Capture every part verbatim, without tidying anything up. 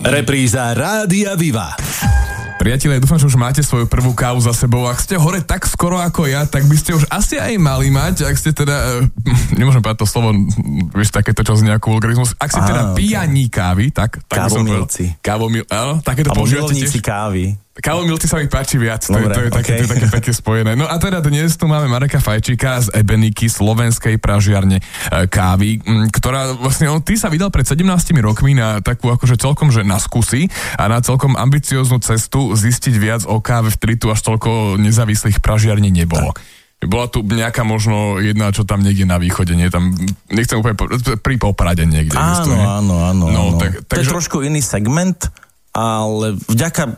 Repríza Rádia Viva. Priatelia, dúfam, že už máte svoju prvú kávu za sebou. Ak ste hore tak skoro ako ja, tak by ste už asi aj mali mať, ak ste teda, nemôžem povedať to slovo, vieš, takéto čo z nejakú vulgarizmus, ak ste Aha, teda okay. pijaní kávy, tak... tak Kávomilci. Kávomil, áno, takéto Alebo používate milovníci tiež. kávy. Kávomilci sa mi páči viac, to, Dobre, je, to, je, okay. také, to je také pekne spojené. No a teda dnes tu máme Mareka Fajčíka z Ebeniky, slovenskej pražiarne kávy, ktorá vlastne, on, ty sa vydal pred sedemnástimi rokmi na takú akože celkom, že na skúsi a na celkom ambicióznu cestu zistiť viac o káve, vtedy tu až toľko nezávislých pražiarní nebolo. Tak. Bola tu nejaká možno jedna, čo tam niekde na východe, nie? Tam, nechcem úplne povedať, pri Poprade niekde. Áno, áno, áno. No, áno. tak, to takže... je trošku iný segment, ale vďaka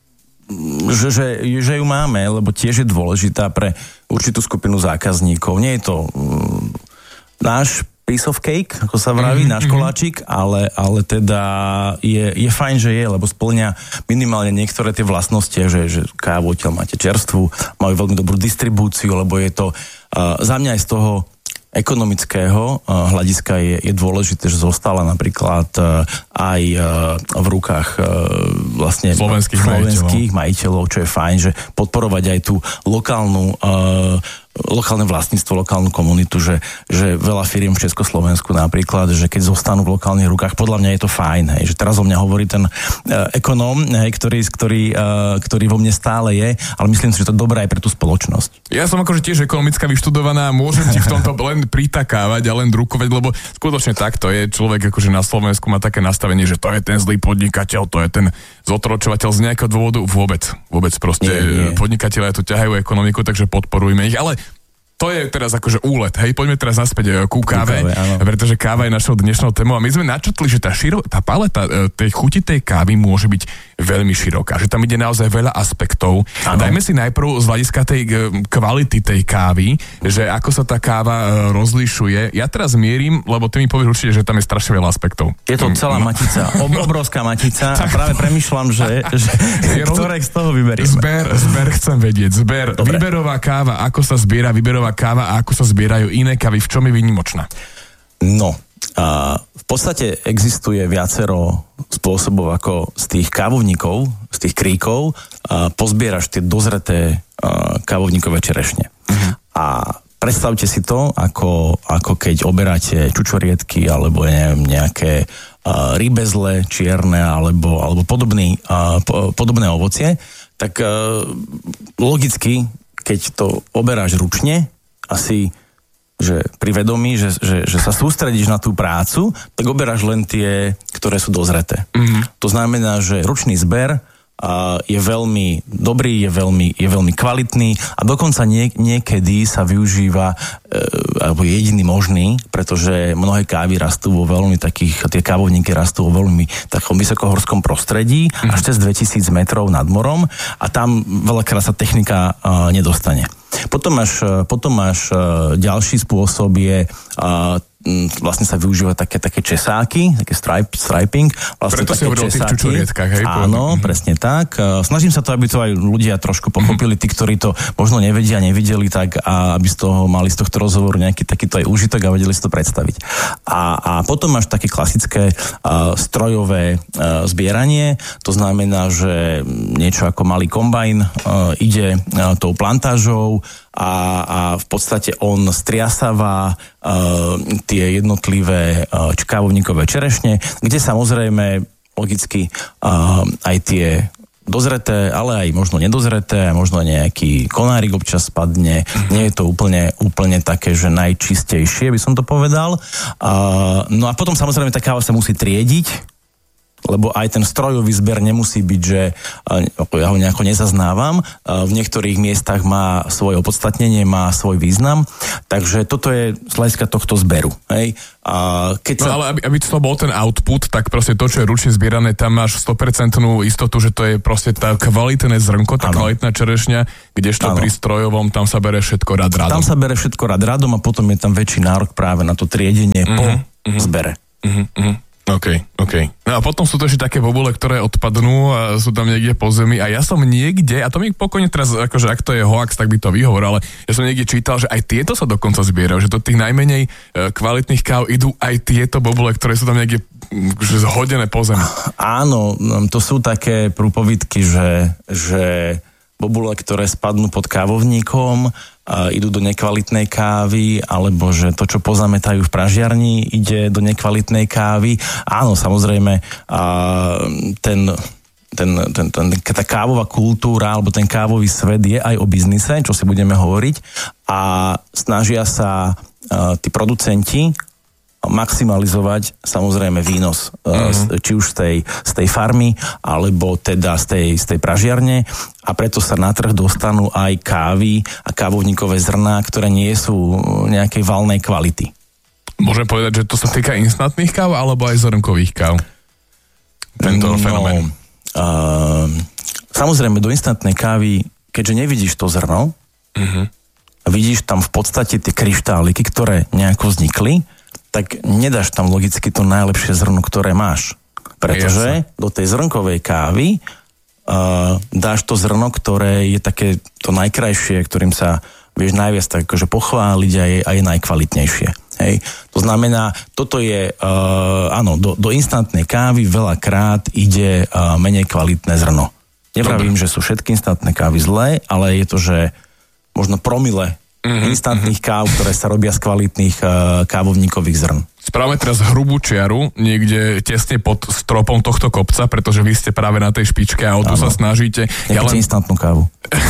Že, že, že ju máme, lebo tiež je dôležitá pre určitú skupinu zákazníkov. Nie je to um, náš piece of cake, ako sa vraví, mm-hmm. náš koláčik, ale, ale teda je, je fajn, že je, lebo spĺňa minimálne niektoré tie vlastnosti, že, že kávu odtiaľ máte čerstvú, majú veľmi dobrú distribúciu, lebo je to uh, za mňa aj z toho ekonomického uh, hľadiska je, je dôležité, že zostala napríklad uh, aj uh, v rukách uh, vlastne slovenských, slovenských majiteľov. majiteľov, čo je fajn, že podporovať aj tú lokálnu uh, lokálne vlastníctvo, lokálnu komunitu, že, že veľa firiem v Československu napríklad, že keď zostanú v lokálnych rukách, podľa mňa je to fajn, hej, že teraz o mňa hovorí ten uh, ekonóm, hej, ktorý, ktorý, uh, ktorý vo mne stále je, ale myslím si, že to je dobré aj pre tú spoločnosť. Ja som akože tiež ekonomická vyštudovaná, môžem ti v tomto len pritakávať a len drukovať, lebo skutočne takto je. Človek akože na Slovensku má také nastavenie, že to je ten zlý podnikateľ, to je ten zotročovateľ z nejakého dôvodu. Vôbec, vôbec proste nie, nie. Podnikatelia tu ťahajú ekonomiku, takže podporujme ich, ale to je teraz akože úlet, hej, poďme teraz naspäť ku káve, káve pretože káva je našou dnešnou témou a my sme načrtli, že tá, širo, tá paleta tej chuti tej kávy môže byť veľmi široká, že tam ide naozaj veľa aspektov. Ano. Dajme si najprv z hľadiska tej kvality tej kávy, že ako sa tá káva rozlišuje. Ja teraz mierim, lebo ty mi povieš určite, že tam je strašne veľa aspektov. Je to celá no. matica, obrovská matica a práve premýšľam, že, že ktoré z toho vyberiem. Zber, zber chcem vedieť, zber, Dobre. Výberová káva, ako sa zbiera výberová káva a ako sa zbierajú iné kávy, v čom je výnimočná? No, a v podstate existuje viacero spôsobov, ako z tých kávovníkov, z tých kríkov a pozbieraš tie dozreté a, kávovníkové čerešne. Uh-huh. A predstavte si to, ako, ako keď oberáte čučoriedky alebo neviem, nejaké a, rybezle čierne alebo, alebo podobný, a, po, podobné ovocie, tak a, logicky, keď to oberáš ručne, asi že pri vedomí, že, že, že sa sústredíš na tú prácu, tak oberáš len tie, ktoré sú dozreté. Mm-hmm. To znamená, že ručný zber a je veľmi dobrý, je veľmi, je veľmi kvalitný a dokonca nie, niekedy sa využíva e, alebo je jediný možný, pretože mnohé kávy rastú vo veľmi takých, tie kávovníky rastú vo veľmi takom vysokohorskom prostredí, mm-hmm. až cez dvetisíc metrov nad morom a tam veľakrát sa technika e, nedostane. Potom máš, potom máš uh, ďalší spôsob je uh, vlastne sa využíva také, také česáky, také stripe, striping. Vlastne preto si hovoril o tých čučorietkách, hej? Áno, mm-hmm. presne tak. Uh, snažím sa to, aby to aj ľudia trošku pochopili, tí, ktorí to možno nevedia, nevideli, tak a aby z toho mali z tohto rozhovoru nejaký takýto aj úžitok a vedeli si to predstaviť. A, a potom máš také klasické uh, strojové uh, zbieranie, to znamená, že niečo ako malý kombajn uh, ide uh, tou plantážou a, a v podstate on striasava uh, tie jednotlivé uh, kávovníkové čerešne, kde samozrejme logicky uh, aj tie dozreté, ale aj možno nedozreté, možno nejaký konárik občas spadne. Mm-hmm. Nie je to úplne, úplne také, že najčistejšie, by som to povedal. Uh, no a potom samozrejme tá káva sa musí triediť, lebo aj ten strojový zber nemusí byť, že ja ho nejako nezaznávam. V niektorých miestach má svoje opodstatnenie, má svoj význam. Takže toto je z hľadiska tohto zberu. Hej. A keď sa... No ale aby, aby to bol ten output, tak proste to, čo je ručne zbierané, tam máš sto percent istotu, že to je proste tá kvalitné zrnko, tá ano. Kvalitná čerešňa, kdežto ano. Pri strojovom tam sa bere všetko rad radom. Tam sa bere všetko rad radom a potom je tam väčší nárok práve na to triedenie uh-huh. po uh-huh. zbere. Uh-huh. Uh-huh. OK, OK. No a potom sú to ešte také bobule, ktoré odpadnú a sú tam niekde po zemi a ja som niekde, a to mi pokojne teraz, akože ak to je hoax, tak by to vyhovoril, ale ja som niekde čítal, že aj tieto sa dokonca zbierajú, že do tých najmenej e, kvalitných káv idú aj tieto bobule, ktoré sú tam niekde že zhodené po zemi. Áno, to sú také prúpovidky, že, že bobule, ktoré spadnú pod kávovníkom, idú do nekvalitnej kávy, alebo že to, čo pozametajú v pražiarni, ide do nekvalitnej kávy. Áno, samozrejme, ten, ten, ten, ten, tá kávová kultúra, alebo ten kávový svet je aj o biznise, čo si budeme hovoriť, a snažia sa tí producenti maximalizovať samozrejme výnos, mm-hmm. či už z tej, z tej farmy, alebo teda z tej, z tej pražiarne, a preto sa na trh dostanú aj kávy a kávovníkové zrná, ktoré nie sú nejakej valnej kvality. Môžem povedať, že to sa týka instantných káv, alebo aj zrnkových káv? Tento no, fenomén. Uh, samozrejme, do instantnej kávy, keďže nevidíš to zrno, mm-hmm. a vidíš tam v podstate tie kryštáliky, ktoré nejako vznikli, tak nedáš tam logicky to najlepšie zrno, ktoré máš. Pretože Jasne. do tej zrnkovej kávy uh, dáš to zrno, ktoré je také to najkrajšie, ktorým sa vieš najviac tak akože pochváliť a je, a je najkvalitnejšie. Hej. To znamená, toto je, uh, áno, do, do instantnej kávy veľakrát ide uh, menej kvalitné zrno. Nevravím, že sú všetky instantné kávy zlé, ale je to, že možno promile Mm-hmm. instantných káv, ktoré sa robia z kvalitných uh, kávovníkových zrn. Správame teraz hrubú čiaru niekde tesne pod stropom tohto kopca, pretože vy ste práve na tej špičke a o to sa snažíte. Nepíte ja len... instantnú kávu.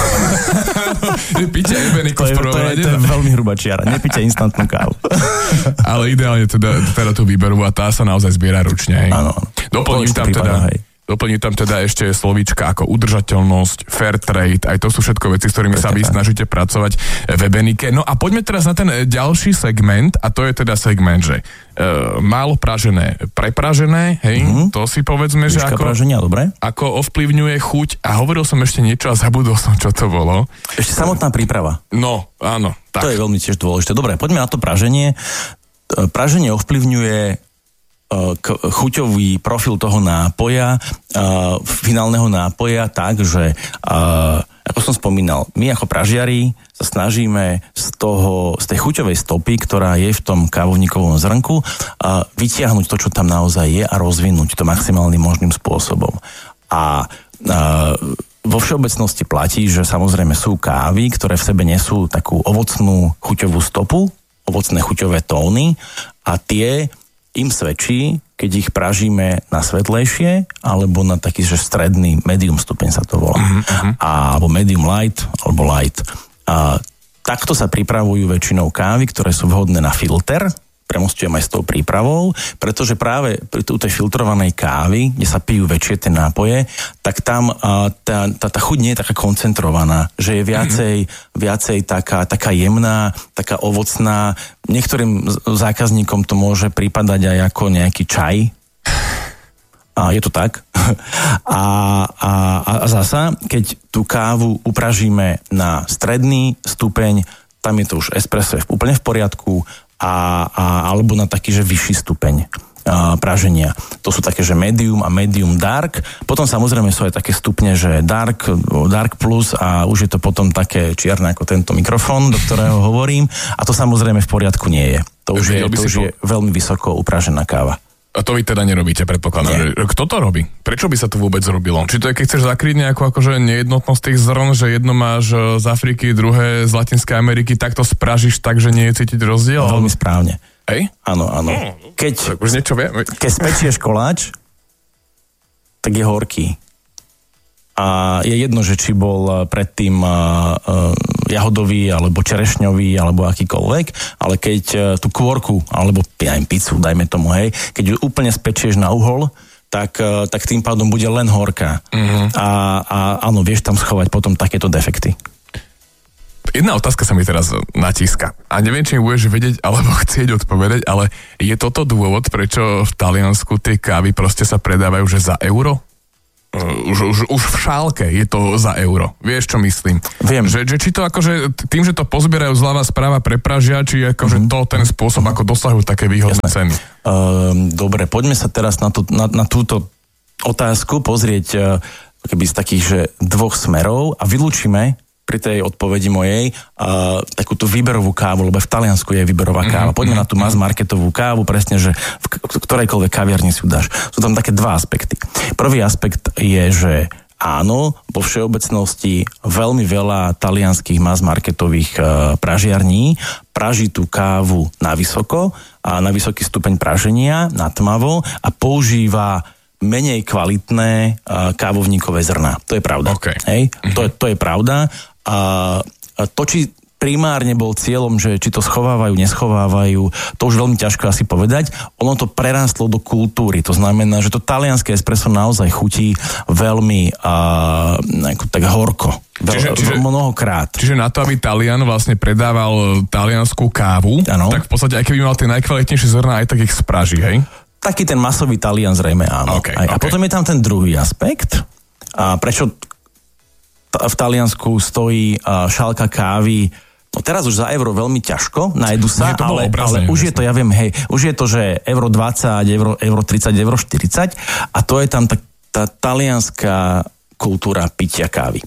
Píte ebeniku v prvom rade. To je veľmi hrubá čiara. Nepíte instantnú kávu. Ale ideálne teda, teda tú výberu a tá sa naozaj zbiera ručne. Áno. Doplním tam teda... Hej. Doplním tam teda ešte slovíčka ako udržateľnosť, fair trade, aj to sú všetko veci, s ktorými sa vy snažíte pracovať v ebenike. No a poďme teraz na ten ďalší segment, a to je teda segment, že e, málo pražené, prepražené, hej, mm-hmm. to si povedzme, Výška že ako, praženia, dobre. ako ovplyvňuje chuť, a hovoril som ešte niečo a zabudol som, čo to bolo. Ešte samotná príprava. No, áno. Tak. To je veľmi tiež dôležité. Dobre, poďme na to praženie. Praženie ovplyvňuje chuťový profil toho nápoja, uh, finálneho nápoja tak, že uh, ako som spomínal, my ako pražiari sa snažíme z toho, z tej chuťovej stopy, ktorá je v tom kávovníkovom zrnku, uh, vytiahnuť to, čo tam naozaj je, a rozvinúť to maximálnym možným spôsobom. A uh, vo všeobecnosti platí, že samozrejme sú kávy, ktoré v sebe nesú takú ovocnú chuťovú stopu, ovocné chuťové tóny, a tie im svedčí, keď ich pražíme na svetlejšie, alebo na taký, že stredný medium stupeň sa to volá. Uh-huh. A, alebo medium light, alebo light. A takto sa pripravujú väčšinou kávy, ktoré sú vhodné na filter. Premostujem aj s tou prípravou, pretože práve pri tej filtrovanej kávy, kde sa pijú väčšie tie nápoje, tak tam a, tá, tá, tá chuť nie je taká koncentrovaná, že je viacej, mm-hmm. viacej taká, taká jemná, taká ovocná. Niektorým zákazníkom to môže pripadať aj ako nejaký čaj. A je to tak. A, a, a zasa, keď tú kávu upražíme na stredný stupeň, tam je to už espresso je úplne v poriadku, A, a, alebo na taký, že vyšší stupeň a, praženia. To sú také, že medium a medium dark. Potom samozrejme sú aj také stupne, že dark, dark plus, a už je to potom také čierne ako tento mikrofón, do ktorého hovorím. A to samozrejme v poriadku nie je. To už, je, to už je veľmi vysoko upražená káva. A to vy teda nerobíte, predpokladám. Že, kto to robí? Prečo by sa to vôbec robilo? Či to je, keď chceš zakryť nejakú akože nejednotnosť tých zrn, že jedno máš z Afriky, druhé z Latinskej Ameriky, tak to spražíš tak, že nie je cítiť rozdiel? Veľmi správne. Hej? Áno, áno. Keď, tak už niečo vie. Keď spečieš koláč, tak je horký. A je jedno, že či bol predtým uh, uh, jahodový, alebo čerešňový, alebo akýkoľvek, ale keď uh, tú kôrku, alebo ja im pizzu, dajme tomu, hej, keď ju úplne spečieš na uhol, tak, uh, tak tým pádom bude len horká. Uh-huh. A, a áno, vieš tam schovať potom takéto defekty. Jedna otázka sa mi teraz natíska. A neviem, či mi budeš vedieť, alebo chcieť odpovedať, ale je toto dôvod, prečo v Taliansku tie kávy proste sa predávajú že za euro? Už, už, už v šálke je to za euro. Vieš, čo myslím? Viem. Že, že či to akože, tým, že to pozbierajú zľava správa prepražia, či akože mm-hmm. to ten spôsob, ako dosahujú také výhodné Jasné. ceny. Uh, dobre, poďme sa teraz na, to, na, na túto otázku pozrieť uh, keby z takých, že dvoch smerov, a vylúčime pri tej odpovedi mojej uh, takúto výberovú kávu, lebo v Taliansku je výberová káva. Poďme mm-hmm. na tú mass marketovú kávu, presne, že v ktorejkoľvek kaviarni si ju dáš. Sú tam také dva aspekty. Prvý aspekt je, že áno, vo všeobecnosti veľmi veľa talianských mass marketových uh, pražiarní praží tú kávu na vysoko, a na vysoký stupeň praženia, na tmavo a používa menej kvalitné uh, kávovníkové zrná. To je pravda. Okay. Hej? Mm-hmm. To, je, to je pravda. A to, či primárne bol cieľom, že či to schovávajú, neschovávajú, to už veľmi ťažko asi povedať. Ono to prerástlo do kultúry. To znamená, že to talianské espresso naozaj chutí veľmi uh, tak horko. Čiže, čiže, mnohokrát. Čiže na to, aby Talian vlastne predával taliansku kávu, ano. Tak v podstate, aj keby mal tie najkvalitnejšie zrná, aj tak ich spraží, hej? Taký ten masový Talian zrejme áno. Okay, aj, okay. A potom je tam ten druhý aspekt. A prečo t- v Taliansku stojí uh, šálka kávy, no teraz už za euro veľmi ťažko, nájdu sa, ale, ale už je to, ja viem, hej, už je to, že euro dvadsať, euro, euro tridsať, euro štyridsať a to je tam tá, tá talianská kultúra pitia kávy.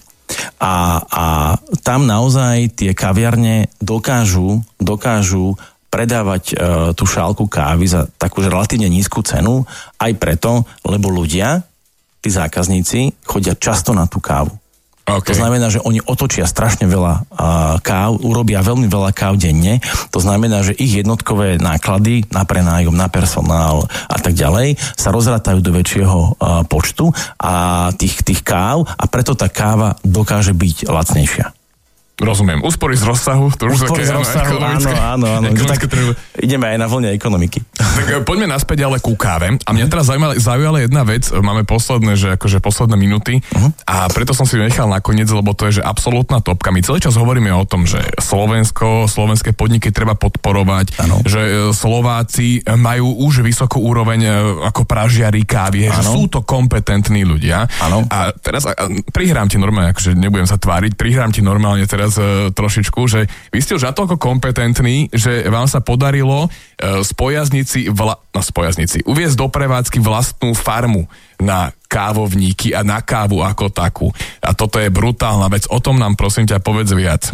A, a tam naozaj tie kaviarne dokážu, dokážu predávať e, tú šálku kávy za takú relatívne nízku cenu, aj preto, lebo ľudia, tí zákazníci, chodia často na tú kávu. Okay. To znamená, že oni otočia strašne veľa uh, káv, urobia veľmi veľa káv denne. To znamená, že ich jednotkové náklady na prenájom, na personál a tak ďalej sa rozratajú do väčšieho uh, počtu a tých, tých káv a preto tá káva dokáže byť lacnejšia. Rozumiem. Úspory z rozsahu. To už Úspory také, z rozsahu, áno, áno. áno. Tak treba... Ideme aj na vlne ekonomiky. Tak poďme naspäť ale ku káve. A mňa teraz zaujala, zaujala jedna vec. Máme posledné, že akože posledné minúty uh-huh. a preto som si ju nechal nakoniec, lebo to je, že absolútna topka. My celý čas hovoríme o tom, že Slovensko, slovenské podniky treba podporovať, ano. Že Slováci majú už vysokú úroveň ako pražiari kávy, že sú to kompetentní ľudia. Ano. A teraz a, prihrám ti normálne, akože nebudem sa tváriť, prihrám ti normálne teraz trošičku, že vy ste už natoľko kompetentní, že vám sa podarilo uh, spojazniť si, vla, no spojazniť si, uviesť do prevádzky vlastnú farmu na kávovníky a na kávu ako takú. A toto je brutálna vec. O tom nám prosím ťa povedz viac.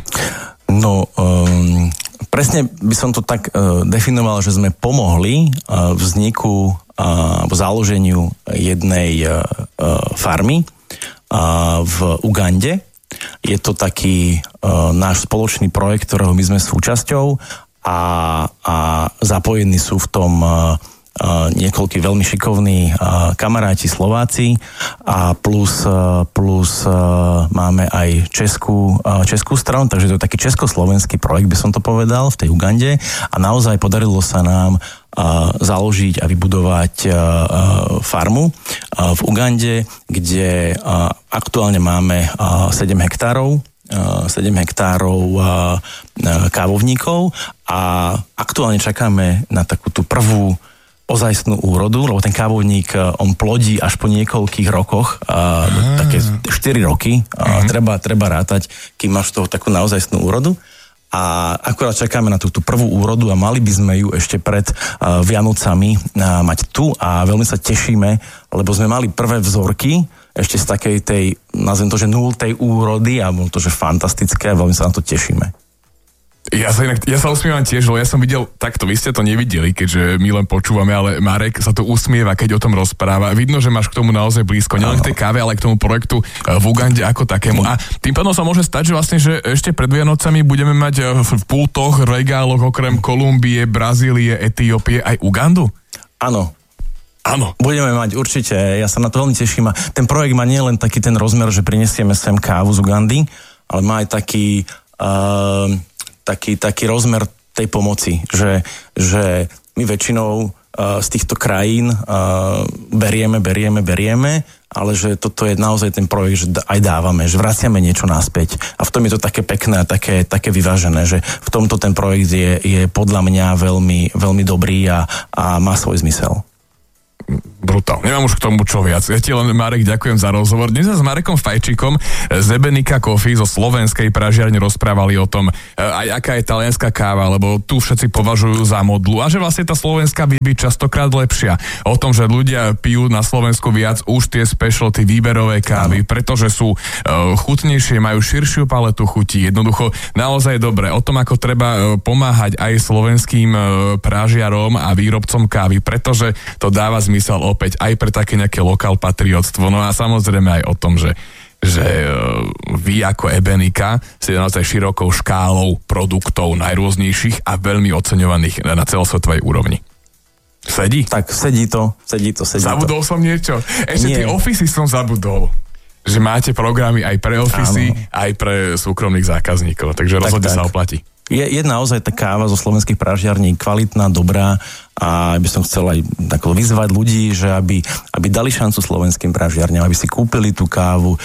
No, um, presne by som to tak uh, definoval, že sme pomohli uh, vzniku uh, alebo založeniu jednej uh, uh, farmy uh, v Ugande. Je to taký uh, náš spoločný projekt, ktorého my sme súčasťou a, a zapojení sú v tom uh, uh, niekoľkí veľmi šikovní uh, kamaráti Slováci a plus, uh, plus uh, máme aj českú, uh, českú stranu, takže to je taký československý projekt, by som to povedal, v tej Ugande a naozaj podarilo sa nám Uh, založiť a vybudovať uh, uh, farmu uh, v Ugande, kde uh, aktuálne máme uh, sedem hektárov, uh, sedem hektárov uh, uh, kávovníkov a aktuálne čakáme na takú tú prvú ozajstnú úrodu, lebo ten kávovník uh, on plodí až po niekoľkých rokoch, uh, také štyri roky, uh, mm-hmm. treba, treba rátať, kým máš toho takú naozajstnú úrodu. A akurát čakáme na tú, tú prvú úrodu a mali by sme ju ešte pred uh, Vianocami uh, mať tu a veľmi sa tešíme, lebo sme mali prvé vzorky ešte z takej tej, nazvem to, že nultej úrody a bolo to, že fantastické a veľmi sa na to tešíme. Ja sa, inak, ja sa usmievam tiež, lebo ja som videl, takto, vy ste to nevideli, keďže my len počúvame, ale Marek sa to usmieva, keď o tom rozpráva. Vidno, že máš k tomu naozaj blízko, nielen k tej káve, ale k tomu projektu v Ugande ako takému. A tým pádom sa môže stať, že vlastne, že ešte pred Vianocami budeme mať v pultoch, regáloch okrem Kolumbie, Brazílie, Etiópie aj Ugandu? Áno. Áno. Budeme mať určite, ja sa na to veľmi teším. A ten projekt má nie len taký ten rozmer, že prinesieme sem kávu z Ugandy, ale má aj taký... Uh, Taký, taký rozmer tej pomoci, že, že my väčšinou uh, z týchto krajín uh, berieme, berieme, berieme, ale že toto je naozaj ten projekt, že aj dávame, že vraciame niečo naspäť. A v tom je to také pekné a také, také vyvážené, že v tomto ten projekt je, je podľa mňa veľmi, veľmi dobrý a, a má svoj zmysel. Brutál. Nemám už k tomu čo viac. Ja ti len, Marek, ďakujem za rozhovor. Dnes sa s Marekom Fajčíkom z Ebenika Coffee zo slovenskej pražiarne rozprávali o tom, aj aká je talianská káva, lebo tu všetci považujú za modlu a že vlastne tá slovenská vie byť častokrát lepšia. O tom, že ľudia pijú na Slovensku viac už tie specialty výberové kávy, pretože sú uh, chutnejšie, majú širšiu paletu chutí. Jednoducho naozaj dobre. O tom, ako treba uh, pomáhať aj slovenským uh, pražiarom a výrobcom kávy, pretože to dáva zmysel opäť aj pre také nejaké lokál patriotstvo. No a samozrejme aj o tom, že, že vy ako Ebenika ste naozaj širokou škálou produktov najrôznejších a veľmi oceňovaných na celosvetovej úrovni. Sedí? Tak sedí to, sedí to, sedí Zabudol to. som niečo. Ešte Nie. tie ofisy som zabudol. Že máte programy aj pre ofisy, áno, aj pre súkromných zákazníkov. Takže rozhodne tak, tak. sa oplatí. Je, je naozaj tá káva zo slovenských pražiarní kvalitná, dobrá a by som chcel aj tako vyzvať ľudí, že aby, aby dali šancu slovenským pražiarniam, aby si kúpili tú kávu,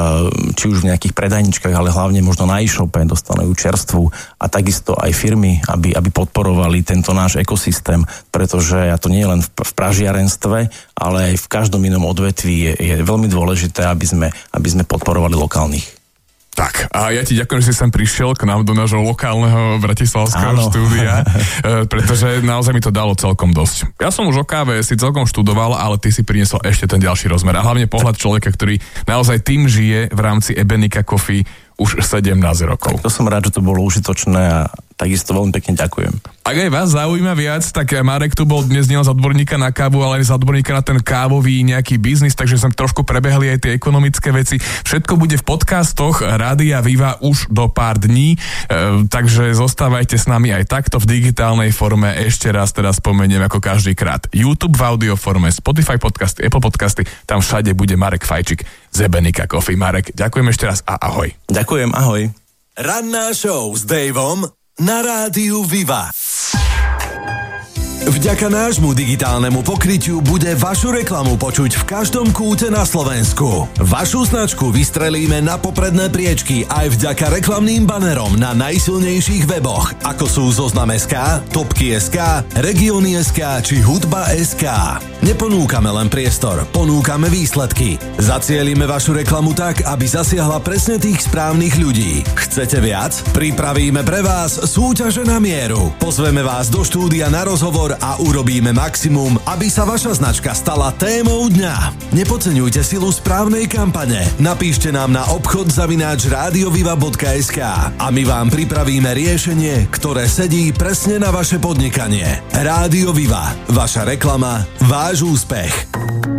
či už v nejakých predajničkách, ale hlavne možno na e-shope, dostanú čerstvú a takisto aj firmy, aby, aby podporovali tento náš ekosystém, pretože ja to nie je len v, v pražiarenstve, ale aj v každom inom odvetví je, je veľmi dôležité, aby sme, aby sme podporovali lokálnych. Tak, a ja ti ďakujem, že si sem prišiel k nám do nášho lokálneho bratislavského štúdia, pretože naozaj mi to dalo celkom dosť. Ja som už o káve si celkom študoval, ale ty si priniesol ešte ten ďalší rozmer a hlavne pohľad človeka, ktorý naozaj tým žije v rámci Ebenika Coffee už sedemnásť rokov. Tak to som rád, že to bolo užitočné a takisto veľmi pekne ďakujem. Ak aj vás zaujíma viac, tak Marek tu bol dnes nielen z odborníka na kávu, ale aj z odborníka na ten kávový nejaký biznis, takže som trošku prebehli aj tie ekonomické veci. Všetko bude v podcastoch Rádia Viva už do pár dní, e, takže zostávajte s nami aj takto v digitálnej forme. Ešte raz teraz spomeniem ako každý krát. YouTube v audio forme, Spotify podcasty, Apple podcasty, tam všade bude Marek Fajčík z Ebenika Coffee. Marek, ďakujem ešte raz a ahoj. Ďakujem, ahoj. Ranná show s Davom na Rádiu Viva. Vďaka nášmu digitálnemu pokrytiu bude vašu reklamu počuť v každom kúte na Slovensku. Vašu značku vystrelíme na popredné priečky aj vďaka reklamným banerom na najsilnejších weboch, ako sú Zoznam bodka es ká, Topky bodka es ká, Regióny bodka es ká či Hudba bodka es ká. Neponúkame len priestor, ponúkame výsledky. Zacielime vašu reklamu tak, aby zasiahla presne tých správnych ľudí. Chcete viac? Pripravíme pre vás súťaže na mieru. Pozveme vás do štúdia na rozhovor a urobíme maximum, aby sa vaša značka stala témou dňa. Nepodceňujte silu správnej kampane. Napíšte nám na obchod zavináč radioviva bodka es ká a my vám pripravíme riešenie, ktoré sedí presne na vaše podnikanie. Rádio Viva. Vaša reklama, váš úspech.